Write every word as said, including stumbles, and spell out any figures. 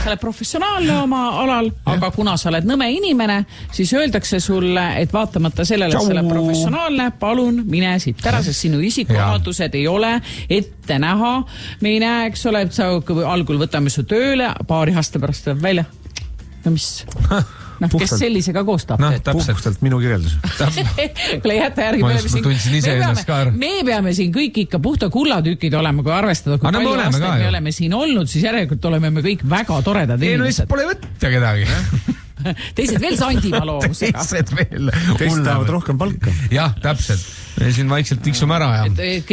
sa oled professionaalne oma alal, aga kuna sa oled nõme inimene, siis öeldakse sulle, et vaatamata sellele, et sa oled professionaalne, palun mine siit ära, sest sinu isikuomadused ei ole ette näha. Me ei näe, eks ole, et sa algul võtame su tööle, paari aasta pärast tuleb välja. No mis... No, kes sellisega koostab? No, puhtalt minu kirjeldus. Kuule, jäta järgi. Ma just tundsin ise ennast ka ära. Me peame siin kõik ikka puhta kullatükid olema, kui arvestada, kui palju aastaid me oleme siin olnud, siis järelikult oleme me kõik väga toredad inimesed. Ei, no siis pole võtta kedagi. Teised veel Sandimaa loovusega. Teised veel. Teised tahavad rohkem palka. Jah, täpselt. Me siin vaikselt tiksume ära ja...